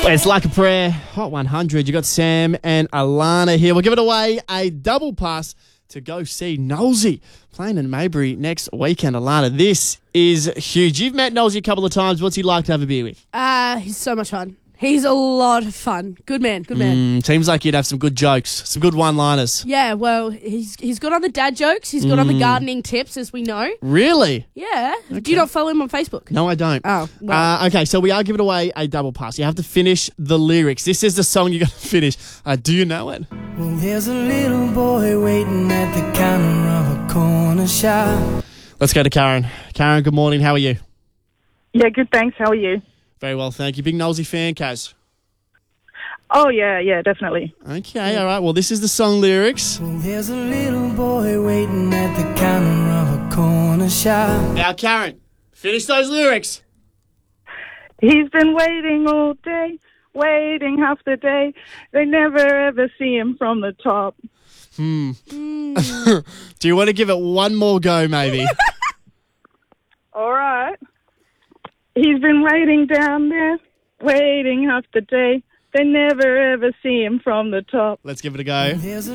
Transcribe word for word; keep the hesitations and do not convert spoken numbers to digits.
It's Like a Prayer, Hot one hundred. You got Sam and Alana here. We'll give it away a double pass to go see Nosey playing in Maybury next weekend. Alana, this is huge. You've met Nosey a couple of times. What's he like to have a beer with? Uh, he's so much fun. He's a lot of fun. Good man, good man. Mm, seems like you'd have some good jokes, some good one-liners. Yeah, well, he's he's good on the dad jokes. He's good mm. on the gardening tips, as we know. Really? Yeah. Okay. Do you not follow him on Facebook? No, I don't. Oh, well. Uh, okay, so we are giving away a double pass. You have to finish the lyrics. This is the song you got to finish. Uh, do you know it? Well, there's a little boy waiting at the counter of a corner shop. Let's go to Karen. Karen, good morning. How are you? Yeah, good, thanks. How are you? Very well, thank you. Big Nosey fan, Kaz? Oh, yeah, yeah, definitely. Okay, all right. Well, this is the song lyrics. Well, there's a little boy waiting at the counter of a corner shop. Now, Karen, finish those lyrics. He's been waiting all day, waiting half the day. They never ever see him from the top. Hmm. Mm. Do you want to give it one more go, maybe? All right. He's been waiting down there, waiting half the day. They never ever see him from the top. Let's give it a go. There's a